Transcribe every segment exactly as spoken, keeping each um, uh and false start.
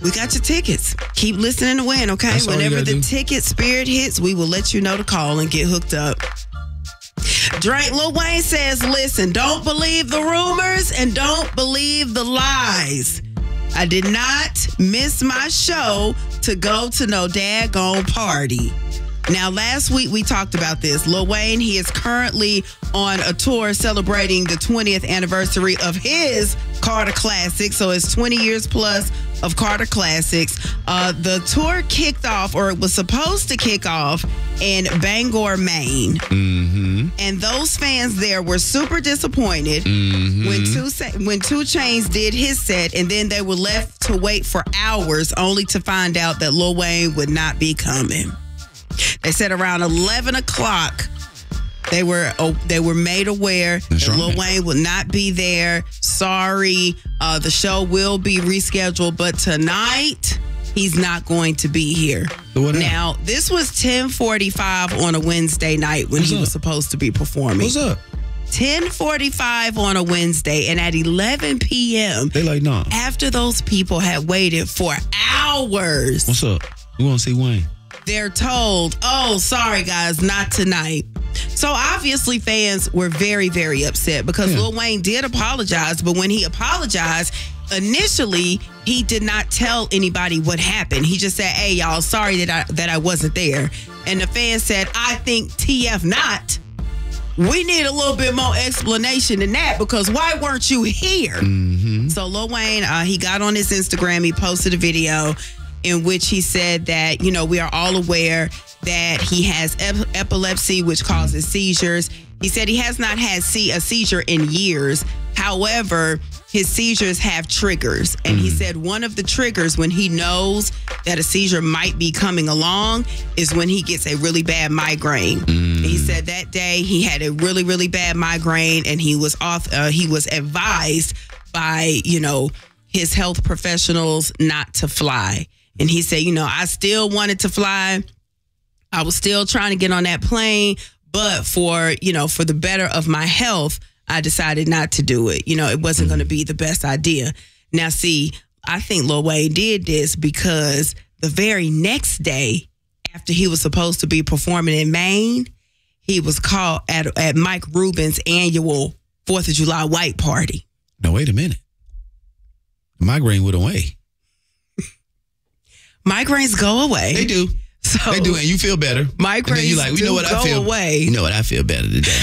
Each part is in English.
we got your tickets. Keep listening to win, okay? That's all you Whenever gotta the do. ticket spirit hits, we will let you know to call and get hooked up. Drake Lil Wayne says, listen, don't believe the rumors and don't believe the lies. I did not miss my show to go to no daggone party. Now, last week we talked about this. Lil Wayne, he is currently on a tour celebrating the twentieth anniversary of his Carter Classics. So it's twenty years plus of Carter Classics. Uh, the tour kicked off, or it was supposed to kick off, in Bangor, Maine. Mm-hmm. And those fans there were super disappointed Mm-hmm. when two when two Chainz did his set, and then they were left to wait for hours only to find out that Lil Wayne would not be coming. They said around eleven o'clock, they were oh, they were made aware That's that right. Lil Wayne would not be there. Sorry, uh, the show will be rescheduled, but tonight he's not going to be here. So what Now, this was ten forty-five on a Wednesday night when What's he up? was supposed to be performing. What's up? ten forty-five on a Wednesday, and at eleven p.m., They like, nah. after those people had waited for hours, What's up? We want to see Wayne. they're told, oh, sorry, guys, not tonight. So obviously fans were very, very upset because Yeah. Lil Wayne did apologize, but when he apologized, initially, he did not tell anybody what happened. He just said, hey, y'all, sorry that I, that I wasn't there. And the fans said, I think T F not. We need a little bit more explanation than that, because why weren't you here? Mm-hmm. So Lil Wayne, uh, he got on his Instagram, he posted a video in which he said that, you know, we are all aware that he has ep- epilepsy, which causes seizures. He said he has not had see- a seizure in years. However, his seizures have triggers. And he said one of the triggers when he knows that a seizure might be coming along is when he gets a really bad migraine. And he said that day he had a really, really bad migraine, and he was off, uh, he was advised by, you know, his health professionals not to fly. And he said, you know, I still wanted to fly. I was still trying to get on that plane, but for, you know, for the better of my health, I decided not to do it. You know, it wasn't going to be the best idea. Now, see, I think Lil Wayne did this because the very next day after he was supposed to be performing in Maine, he was called at, at Mike Rubin's annual fourth of July white party. Now, wait a minute. The migraine went away. Migraines go away. They do. So They do, and you feel better. Migraines And then you like, you do know what go I feel. away. You know what I feel better today.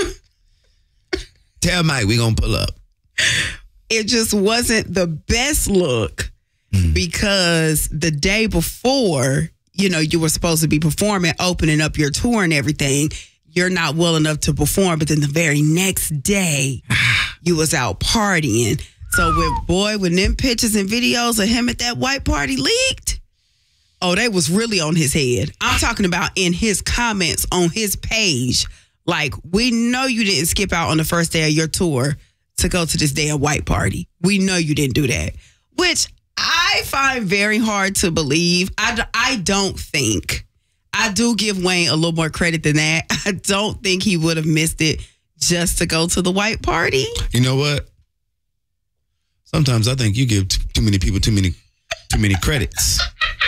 Tell Mike we gonna pull up. It just wasn't the best look Mm. because the day before, you know, you were supposed to be performing, opening up your tour and everything. You're not well enough to perform, but then the very next day, you was out partying. So when boy, when them pictures and videos of him at that white party leaked, oh, they was really on his head. I'm talking about in his comments on his page. Like, we know you didn't skip out on the first day of your tour to go to this damn white party. We know you didn't do that, which I find very hard to believe. I, d- I don't think, I do give Wayne a little more credit than that. I don't think he would have missed it just to go to the white party. You know what? Sometimes I think you give t- too many people too many too many credits.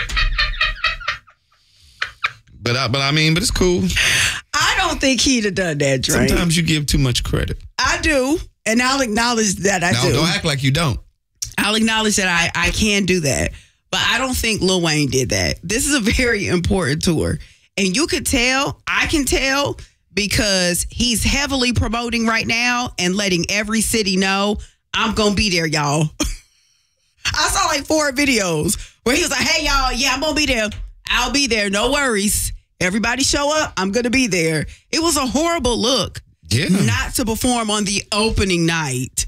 But I, but I mean, but it's cool. I don't think he'd have done that, Drake. Sometimes you give too much credit. I do, and I'll acknowledge that I Now, do. don't act like you don't. I'll acknowledge that I, I can do that. But I don't think Lil Wayne did that. This is a very important tour. And you could tell, I can tell, because he's heavily promoting right now and letting every city know, I'm going to be there, y'all. I saw like four videos where he was like, hey, y'all, yeah, I'm going to be there. I'll be there. No worries. Everybody show up. I'm going to be there. It was a horrible look Yeah. not to perform on the opening night.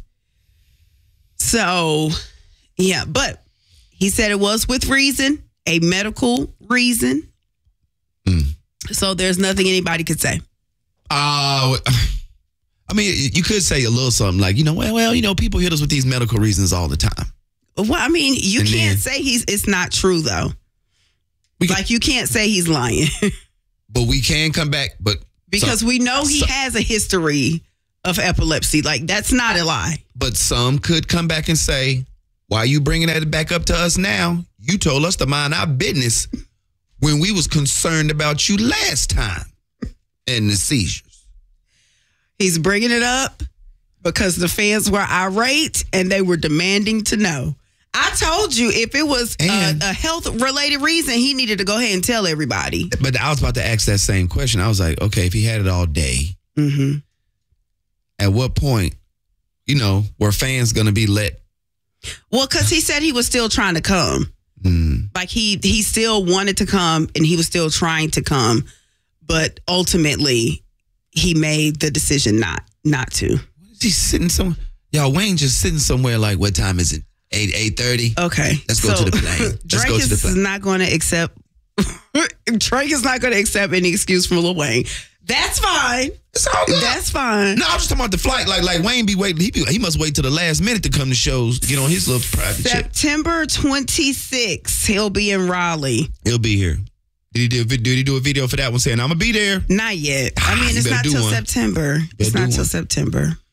So, yeah, but he said it was with reason, a medical reason. Mm. So there's nothing anybody could say. Uh, I mean, you could say a little something like, you know, well, well, you know, people hit us with these medical reasons all the time. Well, I mean, you And can't then- say he's. It's not true though. We can- Like you can't say he's lying But we can come back. But because some, we know he some, has a history of epilepsy. Like that's not a lie. But some could come back and say, why you bringing that back up to us now? You told us to mind our business when we was concerned about you last time and the seizures. He's bringing it up because the fans were irate and they were demanding to know. I told you if it was a, a health-related reason, he needed to go ahead and tell everybody. But I was about to ask that same question. I was like, okay, if he had it all day, mm-hmm. at what point, you know, were fans going to be let? Well, because he said he was still trying to come. Mm. Like he he still wanted to come and he was still trying to come. But ultimately, he made the decision not not to. What is he sitting somewhere? Y'all, Wayne just sitting somewhere like, what time is it? eight, eight thirty? Okay. Let's go so, to the plane. Let's Drake go to the plane. is not going to accept Drake is not going to accept any excuse from Lil Wayne. That's fine. It's all good. That's fine. No, I'm just talking about the flight. Like, like Wayne be waiting. He be, he must wait till the last minute to come to shows, get on his little private jet. September twenty-sixth, he'll be in Raleigh. He'll be here. Did he do a, did he do a video for that one saying, I'm going to be there? Not yet. I mean, You it's better not do till one. September. It's do not till one. September.